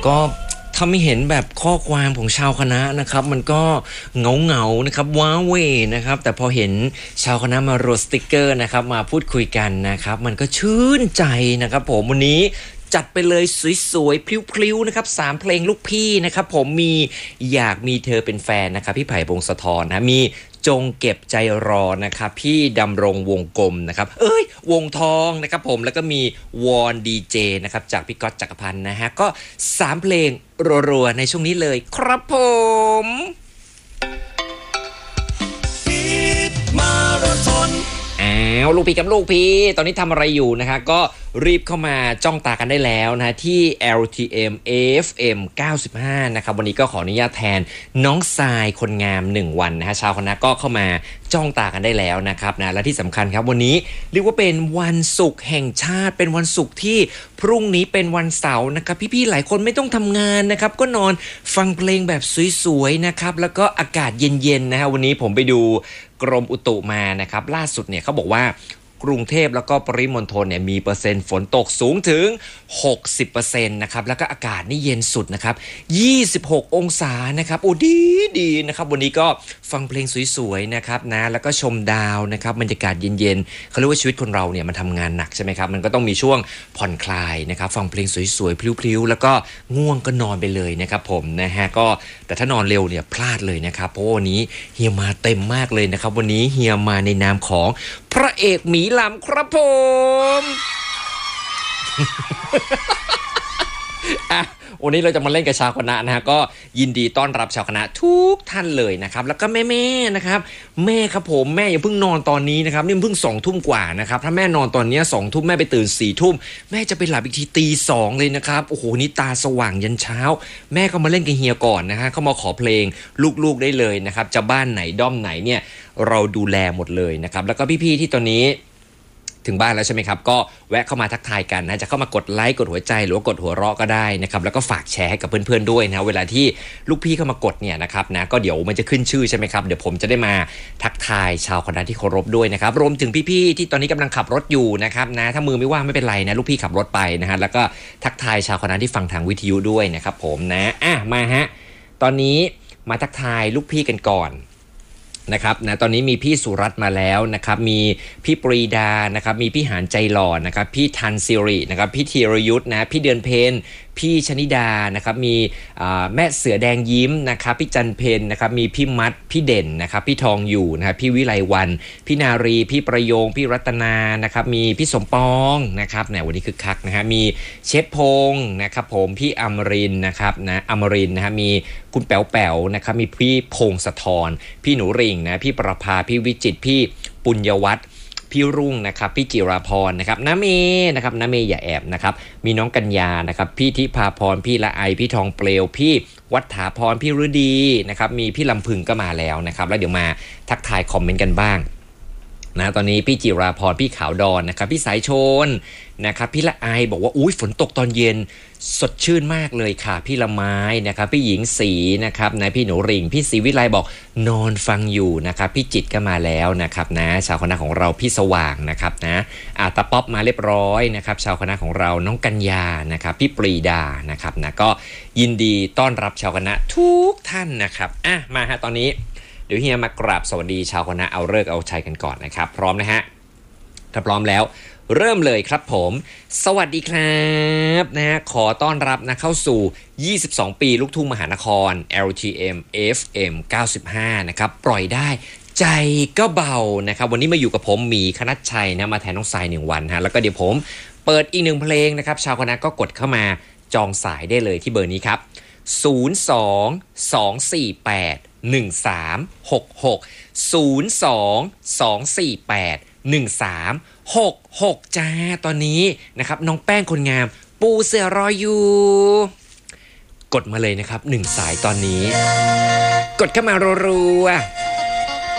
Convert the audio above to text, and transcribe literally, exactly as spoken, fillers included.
ก็ถ้าไม่เห็นแบบข้อความของชาวคณะนะครับมันก็เงาเงานะครับว้าเวนะครับแต่พอเห็นชาวคณะมาโรสติกเกอร์นะครับมาพูดคุยกันนะครับมันก็ชื่นใจนะครับผมวันนี้จัดไปเลยสวยๆพลิ้วๆนะครับสามเพลงลูกพี่นะครับผมมีอยากมีเธอเป็นแฟนนะครับพี่ไผ่พงศธรนะมีจงเก็บใจรอนะครับพี่ดำรงวงกลมนะครับเอ้ยวงทองนะครับผมแล้วก็มีวอนดีเจนะครับจากพี่ก๊อตจักรพันธ์นะฮะก็สามเพลงรัวๆในช่วงนี้เลยครับผมมาราธอนอ้าวลูกพี่กับลูกพี่ตอนนี้ทำอะไรอยู่นะฮะก็รีบเข้ามาจ้องตากันได้แล้วนะที่ แอล ที เอ็ม เอ เอฟ เอ็ม เก้าสิบห้านะครับวันนี้ก็ขออนุญาตแทนน้องทรายคนงามหนึ่งวันนะฮะชาวคณะก็เข้ามาจ้องตากันได้แล้วนะครับนะและที่สำคัญครับวันนี้เรียกว่าเป็นวันศุกร์แห่งชาติเป็นวันศุกร์ที่พรุ่งนี้เป็นวันเสาร์นะครับพี่ๆหลายคนไม่ต้องทำงานนะครับก็นอนฟังเพลงแบบสวยๆนะครับแล้วก็อากาศเย็นๆนะฮะวันนี้ผมไปดูกรมอุตุมานะครับล่าสุดเนี่ยเขาบอกว่ากรุงเทพแล้วก็ปริมณฑลเนี่ยมีเปอร์เซ็นต์ฝนตกสูงถึง หกสิบเปอร์เซ็นต์ นะครับแล้วก็อากาศนี่เย็นสุดนะครับยี่สิบหกองศานะครับโอ้ดีดีนะครับวันนี้ก็ฟังเพลงสวยๆนะครับนะแล้วก็ชมดาวนะครับบรรยากาศเย็นๆเขาเรียกว่าชีวิตคนเราเนี่ยมันทำงานหนักใช่ไหมครับมันก็ต้องมีช่วงผ่อนคลายนะครับฟังเพลงสวยๆพลิ้วๆแล้วก็ง่วงก็นอนไปเลยนะครับผมนะฮะก็แต่ถ้านอนเร็วเนี่ยพลาดเลยนะครับเพราะวันนี้เฮียมาเต็มมากเลยนะครับวันนี้เฮียมาในนามของพระเอกหมีลำครับผมอ่ะวันนี้เราจะมาเล่นกับชาวคณะนะฮะก็ยินดีต้อนรับชาวคณะทุกท่านเลยนะครับแล้วก็แม่ๆนะครับแม่ครับผมแม่อย่าเพิ่งนอนตอนนี้นะครับนี่เพิ่งสองทุ่มกว่านะครับถ้าแม่นอนตอนนี้สองทุ่มแม่ไปตื่นสี่ทุ่มแม่จะไปหลับอีกทีตีสองเลยนะครับโอ้โหนี่ตาสว่างยันเช้าแม่ก็มาเล่นกับเฮียก่อนนะฮะเขามาขอเพลงลูกๆได้เลยนะครับจะบ้านไหนด้อมไหนเนี่ยเราดูแลหมดเลยนะครับแล้วก็พี่ๆที่ตอนนี้ถึงบ้านแล้วใช่ไหมครับก็แวะเข้ามาทักทายกันนะจะเข้ามากดไลค์กดหัวใจหรือว่ากดหัวเราะก็ได้นะครับแล้วก็ฝากแชร์ให้กับเพื่อนๆด้วยนะเวลาที่ลูกพี่เข้ามากดเนี่ยนะครับนะก็เดี๋ยวมันจะขึ้นชื่อใช่ไหมครับเดี๋ยวผมจะได้มาทักทายชาวคณะที่เคารพด้วยนะครับรวมถึงพี่ๆที่ตอนนี้กำลังขับรถอยู่นะครับนะถ้ามือไม่ว่างไม่เป็นไรนะลูกพี่ขับรถไปนะฮะแล้วก็ทักทายชาวคณะที่ฟังทางวิทยุด้วยนะครับผมนะอ่ะมาฮะตอนนี้มาทักทายลูกพี่กันก่อนนะครับนะตอนนี้มีพี่สุรัตน์มาแล้วนะครับมีพี่ปรีดานะครับมีพี่หานใจหล่อนะครับพี่ทันซิรินะครับพี่ธีรยุทธ์นะพี่เดือนเพ็ญพี่ชนิดานะครับมีแม่เสือแดงยิ้มนะครับพี่จันเพญนะครับมีพี่มัดพี่เด่นนะครับพี่ทองอยู่นะครับพี่วิไลวันพี่นารีพี่ประโยงพี่รัตนานะครับมีพี่สมปองนะครับเนี่ยวันนี้คือคักนะฮะมีเชฟพงศ์นะครับผมพี่อมรินนะครับนะอมรินนะฮะมีคุณแป๋วแป๋วนะครับมีพี่พงศธรพี่หนูริ่งนะพี่ประภาพี่วิจิตรพี่ปุญญวัฒน์พี่รุ่งนะครับพี่จิราพรนะครับน้าเมนะครับน้าเมอย่าแอบนะครับมีน้องกัญญานะครับพี่ทิพาพรพี่ละไอพี่ทองเปลวพี่วัฒาพรพี่ฤดีนะครับมีพี่ลำพึงก็มาแล้วนะครับแล้วเดี๋ยวมาทักทายคอมเมนต์กันบ้างนะตอนนี้พี่จิราพรพี่ขาวดอนนะครับพี่สายชนนะครับพี่ละไอบอกว่าอุ้ยฝนตกตอนเย็นสดชื่นมากเลยค่ะพี่ละไม้นะครับพี่หญิงศรีนะครับนะพี่หนูริ่งพี่ศรีวิไลบอกนอนฟังอยู่นะครับพี่จิตก็มาแล้วนะครับนะชาวคณะของเราพี่สว่างนะครับนะอาตาป๊อปมาเรียบร้อยนะครับชาวคณะของเราน้องกัญญานะครับพี่ปรีดานะครับนะก็ยินดีต้อนรับชาวคณะทุกท่านนะครับอ่ะมาฮะตอนนี้เดี๋ยวเฮียมากราบสวัสดีชาวคณะเอาเลิกเอาชัยกันก่อนนะครับพร้อมนะฮะถ้าพร้อมแล้วเริ่มเลยครับผมสวัสดีครับนะฮะขอต้อนรับนะเข้าสู่ยี่สิบสองปีลูกทุ่งมหานคร แอล ที เอ็ม เอฟ เอ็ม เก้าสิบห้านะครับปล่อยได้ใจก็เบานะครับวันนี้มาอยู่กับผมหมีคณัชชัยนะมาแทนน้องทรายหนึ่งวันฮะแล้วก็เดี๋ยวผมเปิดอีกหนึ่งเพลงนะครับชาวคณะก็กดเข้ามาจองสายได้เลยที่เบอร์นี้ครับศูนย์ สอง สอง สี่ แปด หนึ่ง สาม หก หก ศูนย์ สอง สอง สี่ แปด หนึ่ง สาม หก หกจ้าตอนนี้นะครับน้องแป้งคนงามปูเสือรออยู่กดมาเลยนะครับหนึ่งสายตอนนี้กดเข้ามารัวๆ